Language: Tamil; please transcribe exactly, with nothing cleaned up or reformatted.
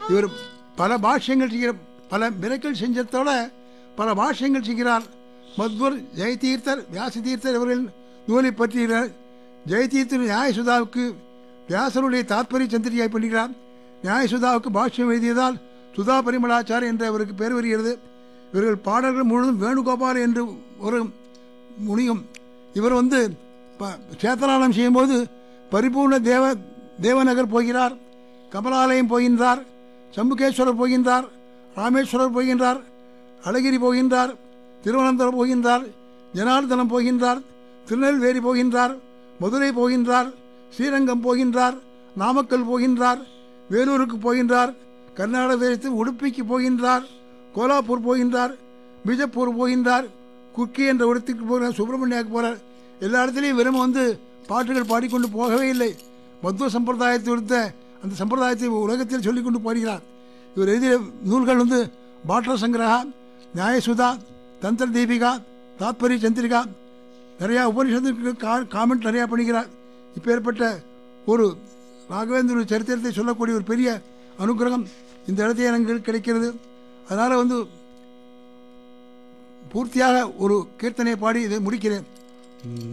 இவர் பல பாஷ்யங்கள் செய்கிற பல மிரக்கல் செஞ்சதோட பல பாஷ்யங்கள் செய்கிறார். மத்வர் ஜெயதீர்த்தர் வியாசதீர்த்தர் இவர்கள் நூலை பற்றுகிறார். ஜெயதீர்த்தர் நியாயசுதாவுக்கு வியாசருடைய தாத்பரிய சந்திரியாய் பண்ணுகிறார். நியாயசுதாவுக்கு பாஷ்யம் எழுதியதால் சுதா பரிமளாச்சார் என்று அவருக்கு பெயர் வருகிறது. இவர்கள் பாடல்கள் முழுவதும் வேணுகோபால் என்று ஒரு முனியும். இவர் வந்து சேத்தனாலம் செய்யும்போது பரிபூர்ண தேவ தேவநகர் போகிறார், கமலாலயம் போகின்றார், சம்புகேஸ்வரர் போகின்றார், ராமேஸ்வரர் போகின்றார், அழகிரி போகின்றார், திருவனந்தபுரம் போகின்றார், ஜனார்தனம் போகின்றார், திருநெல்வேலி போகின்றார், மதுரை போகின்றார், ஸ்ரீரங்கம் போகின்றார், நாமக்கல் போகின்றார், வேலூருக்கு போகின்றார், கர்நாடகத்தில் உடுப்பிக்கு போகின்றார், கோலாப்பூர் போகின்றார், பிஜப்பூர் போகின்றார், குக்கி என்ற இடத்துக்கு போகிறார், சுப்பிரமணியாவுக்கு போகிறார். எல்லா இடத்துலையும் வெறும் வந்து பாட்டுகள் பாடிக்கொண்டு போகவே இல்லை. மத்துவ சம்பிரதாயத்தை எடுத்த அந்த சம்பிரதாயத்தை உலகத்தில் சொல்லிக்கொண்டு போகிறார். இவர் எழுதிய நூல்கள் வந்து பாட்ல சங்கிரகா, நியாயசுதா, தந்திர தீபிகா, தாத்பரிய சந்திரிகா, நிறையா உபனிஷத்துக்கு கா காமெண்ட் நிறையா பண்ணுகிறார். இப்போ ஏற்பட்ட ஒரு ராகவேந்திர சரித்திரத்தை சொல்லக்கூடிய ஒரு பெரிய அனுகிரகம் இந்த இடத்தையே எனக்கு கிடைக்கிறது. அதனால் வந்து பூர்த்தியாக ஒரு கீர்த்தனை பாடி இதை முடிக்கிறேன்.